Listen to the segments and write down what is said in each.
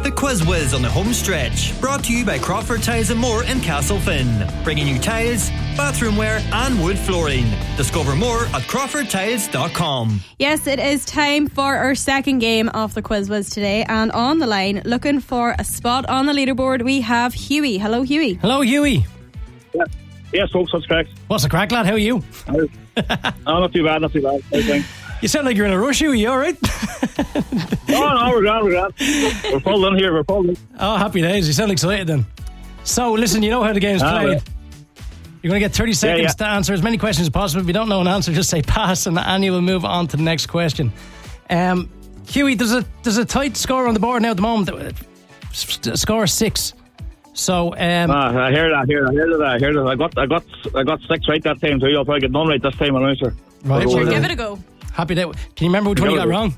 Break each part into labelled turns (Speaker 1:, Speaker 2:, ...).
Speaker 1: The Quiz Whiz on the home stretch. Brought to you by Crawford Tiles and More in Castlefin. Bringing you tiles, bathroom wear and wood flooring. Discover more at crawfordtiles.com.
Speaker 2: Yes, it is time for our second game of the Quiz Whiz today. And on the line, looking for a spot on the leaderboard, we have Huey. Hello, Huey.
Speaker 3: Hello, Huey.
Speaker 4: Yeah. Yes, folks, what's crack?
Speaker 3: What's the crack, lad? How are you?
Speaker 4: Not too bad.
Speaker 3: You sound like you're in a rush, Huey. You all right?
Speaker 4: No, we're grand. We're full in here.
Speaker 3: Oh, happy days. You sound excited then. So, listen, you know how the game's played.
Speaker 4: Yeah.
Speaker 3: You're going to get 30 seconds to answer as many questions as possible. If you don't know an answer, just say pass, and Annie will move on to the next question. Huey, there's a tight score on the board now at the moment. Score 6. So,
Speaker 4: I hear that. I got 6 right that time, so you'll probably get none right this time, I'm sure.
Speaker 3: Right,
Speaker 2: Sure, give it a go.
Speaker 3: Happy day. Can you remember which one you got wrong?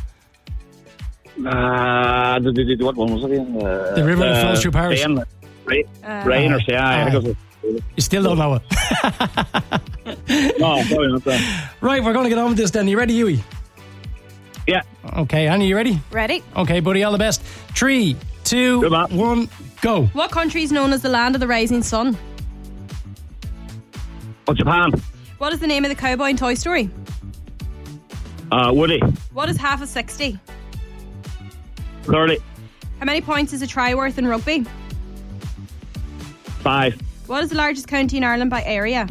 Speaker 4: What one was it again?
Speaker 3: The river that flows through Paris.
Speaker 4: Rain or say, I think it was.
Speaker 3: You still don't know it.
Speaker 4: No, probably not that.
Speaker 3: Right, we're going to get on with this then. You ready, Huey?
Speaker 4: Yeah.
Speaker 3: Okay, Annie, you ready?
Speaker 2: Ready?
Speaker 3: Okay, buddy, all the best. 3, 2, 1, go.
Speaker 2: What country is known as the land of the rising sun?
Speaker 4: Oh, Japan.
Speaker 2: What is the name of the cowboy in Toy Story?
Speaker 4: Woody.
Speaker 2: What is half of 60?
Speaker 4: 30.
Speaker 2: How many points is a try worth in rugby?
Speaker 4: 5.
Speaker 2: What is the largest county in Ireland by area?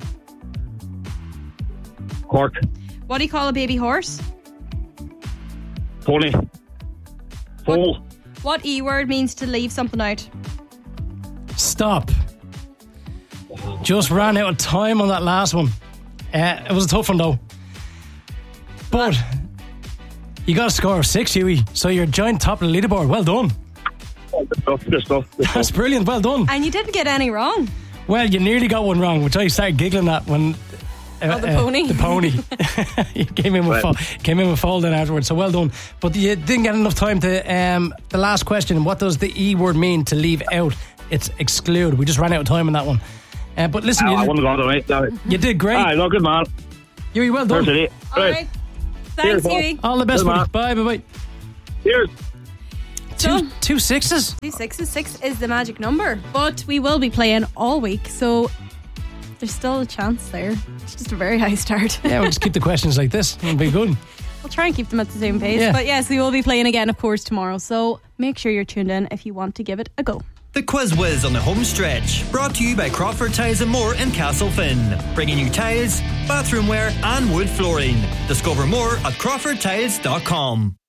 Speaker 4: Cork.
Speaker 2: What do you call a baby horse?
Speaker 4: Pony. Foal.
Speaker 2: What E word means to leave something out?
Speaker 3: Stop. Just ran out of time on that last one. It was a tough one though. But you got a score of 6, Huey. So you're joint top of the leaderboard. Well done.
Speaker 4: Good stuff.
Speaker 3: That's brilliant. Well done.
Speaker 2: And you didn't get any wrong.
Speaker 3: Well, you nearly got one wrong, which I started giggling at when...
Speaker 2: the pony.
Speaker 3: The pony. You came in with fall then afterwards, so well done. But you didn't get enough time to... the last question, what does the E word mean to leave out? It's exclude. We just ran out of time on that one. But listen...
Speaker 4: I wouldn't have gone right.
Speaker 3: You did great.
Speaker 4: No, good man.
Speaker 3: Huey, well done.
Speaker 2: All right. Thanks, Huey.
Speaker 3: All the best, buddy. Bye.
Speaker 4: Cheers.
Speaker 3: Two sixes?
Speaker 2: 2 6s. 6 is the magic number. But we will be playing all week, so there's still a chance there. It's just a very high start.
Speaker 3: Yeah, we'll just keep the questions like this. It'll be good.
Speaker 2: We'll try and keep them at the same pace.
Speaker 3: Yeah.
Speaker 2: But yes, we will be playing again, of course, tomorrow. So make sure you're tuned in if you want to give it a go.
Speaker 1: The Quiz Whiz on the home stretch. Brought to you by Crawford Tiles and More in Castlefin. Bringing you tiles, bathroom wear and wood flooring. Discover more at crawfordtiles.com.